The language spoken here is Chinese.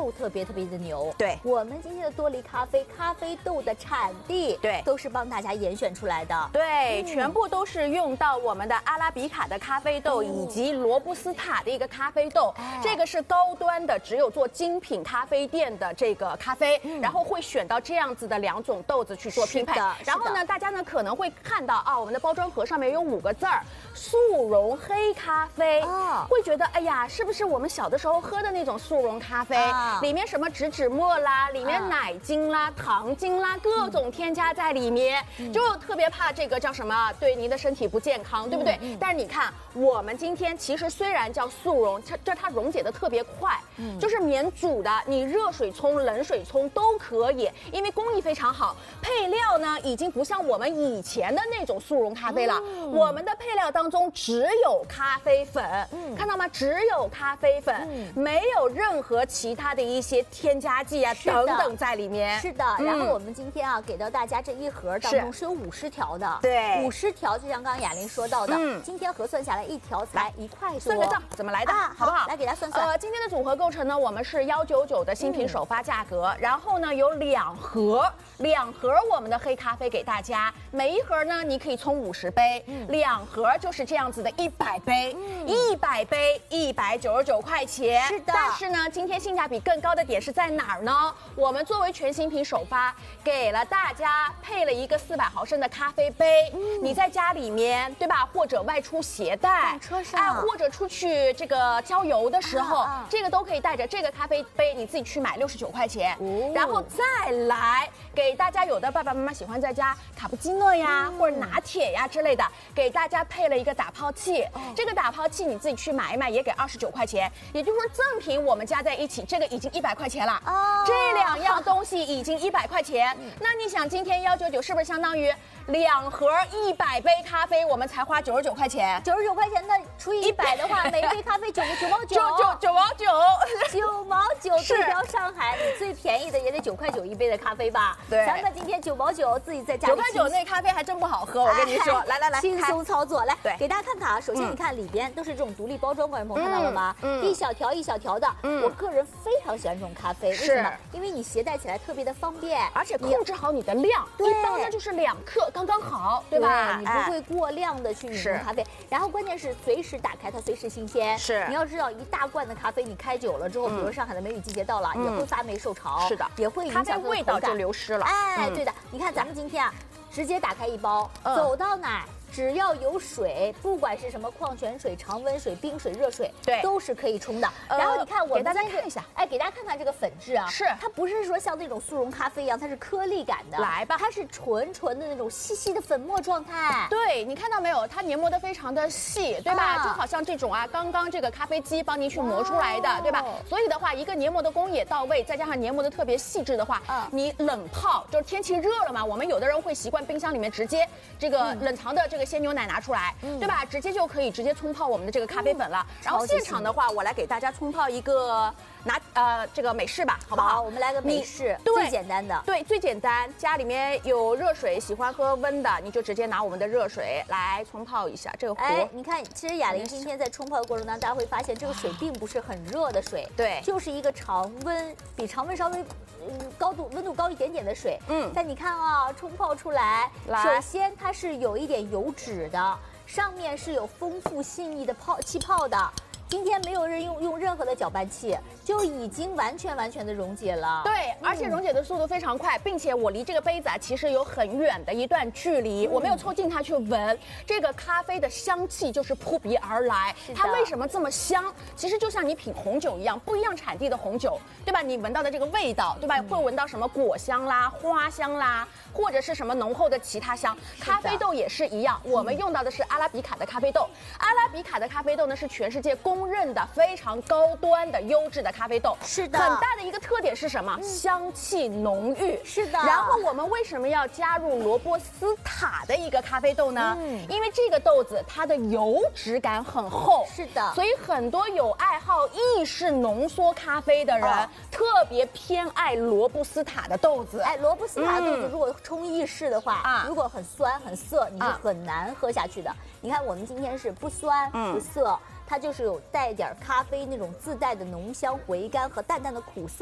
豆特别的牛。 对， 我们今天的多黎咖啡，咖啡豆的产地对都是帮大家严选出来的。 对，全部都是用到我们的阿拉比卡的咖啡豆以及罗布斯塔的一个咖啡豆。这个是高端的，只有做精品咖啡店的这个咖啡，然后会选到这样子的2种豆子去做拼配。然后呢，大家呢可能会看到啊，我们的包装盒上面有5个字儿“速溶黑咖啡”，会觉得哎呀，是不是我们小的时候喝的那种速溶咖啡？里面什么植末啦，里面奶精啦、糖精啦，各种添加在里面，就特别怕这个叫什么，对您的身体不健康，对不对？但是你看，我们今天其实虽然叫速溶，它溶解的特别快，就是免煮的，你热水冲、冷水冲都可以，因为工艺非常好。配料呢，已经不像我们以前的那种速溶咖啡了，我们的配料当中只有咖啡粉，看到吗？只有咖啡粉，没有任何其他的一些添加剂啊等等在里面。 是的，然后我们今天啊给到大家这一盒当中是有50条的， 对 ，50条，就像刚刚雅玲说到的，今天核算下来1条才1块多。 算个账，怎么来的？好不好？ 来给大家算算。 今天的组合构成呢，我们是199的新品首发价格，然后呢有2盒我们的黑咖啡给大家，每一盒呢你可以冲50杯，2盒就是这样子的100杯，100杯199块钱。 是的， 但是呢，今天性价比更高的点是在哪儿呢？我们作为全新品首发，给了大家配了一个400毫升的咖啡杯，你在家里面对吧，或者外出携带， 车上， 或者出去这个郊游的时候，这个都可以带着。这个咖啡杯你自己去买69块钱，然后再来给大家，有的爸爸妈妈喜欢在家卡布基诺呀，或者拿铁呀之类的，给大家配了一个打泡器。这个打泡器你自己去买一买，也给29块钱，也就是说赠品我们加在一起，这个已经100块钱了。这2样东西已经100块钱，那你想今天199是不是相当于2盒100杯咖啡，我们才花99块钱 ？99块钱，那除以100的话，每杯咖啡9毛9，9毛9，对标上海，你最便宜的也得9块9一杯的咖啡吧？ 对， 咱们今天9毛9，自己在家里 9块9那咖啡还真不好喝，我跟你说，来， 轻松操作，来， 对， 给大家看看啊。首先你看里边都是这种独立包装，观众朋友看到了吗？一小条一小条的，我个人非常喜欢这种咖啡，为什么？因为你携带起来特别的方便， 而且控制好你的量，一包呢就是2克，刚刚好，对吧？ 你不会过量的去饮用咖啡，然后关键是随时打开它，随时新鲜。 是， 你要知道一大罐的咖啡，你开久了之后，比如上海的梅雨季节到了，也会发霉受潮， 是的， 也会影响它的味道就流失了。 哎，对的，你看咱们今天啊，直接打开一包，走到哪只要有水，不管是什么矿泉水、常温水、冰水、热水， 对， 都是可以冲的。然后你看，我给大家看一下， 哎，给大家看看这个粉质啊， 是它不是说像那种速溶咖啡一样，它是颗粒感的。 来吧， 它是纯的那种细的粉末状态。 对，你看到没有？它研磨的非常的细，对吧？就好像这种啊，刚刚这个咖啡机帮您去磨出来的，对吧？所以的话，一个研磨的工艺也到位，再加上研磨的特别细致的话，你冷泡就是天气热了嘛，我们有的人会习惯冰箱里面直接这个冷藏的这个鲜牛奶拿出来。对吧？直接就可以直接冲泡我们的这个咖啡粉了。然后现场的话，我来给大家冲泡一个这个美式吧，好不好？ 好，我们来个美式，最简单的。 对，最简单。家里面有热水，喜欢喝温的，你就直接拿我们的热水来冲泡一下这个壶。 哎，你看，其实雅玲今天在冲泡的过程当中，大家会发现这个水并不是很热的水， 对， 就是一个比常温稍微温度高一点点的水。但你看啊，冲泡出来，首先它是有一点油脂的。上面是有丰富细腻的气泡的，今天没有人用任何的搅拌器，就已经完全的溶解了。 对，而且溶解的速度非常快，并且我离这个杯子啊其实有很远的一段距离，我没有凑近它去闻，这个咖啡的香气就是扑鼻而来。它为什么这么香？其实就像你品红酒一样，不一样产地的红酒，对吧？你闻到的这个味道，对吧？会闻到什么果香啦、花香啦，或者是什么浓厚的其他香。咖啡豆也是一样，我们用到的是阿拉比卡的咖啡豆。阿拉比卡的咖啡豆呢是全世界公认的非常高端的优质的咖啡豆。 是的， 很大的一个特点是什么？香气浓郁。 是的。 然后我们为什么要加入罗布斯塔的一个咖啡豆呢？因为这个豆子它的油脂感很厚。 是的。 所以很多有爱好意式浓缩咖啡的人，特别偏爱罗布斯塔的豆子。 哎，罗布斯塔的豆子如果冲意式的话，如果很酸很涩，你是很难喝下去的。你看我们今天是不酸不涩，它就是有带点咖啡那种自带的浓香回甘和淡淡的苦涩。